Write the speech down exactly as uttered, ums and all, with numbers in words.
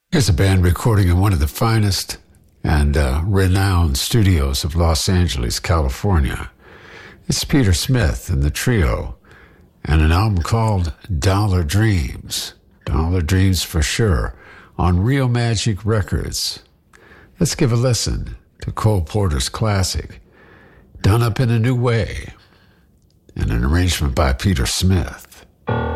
Here's a band recording in one of the finest and uh, renowned studios of Los Angeles, California. It's Peter Smith and the Trio, and an album called Dollar Dreams. Dollar Dreams for sure, on Real Magic Records. Let's give a listen to Cole Porter's classic, Done Up in a New Way, and an arrangement by Peter Smith.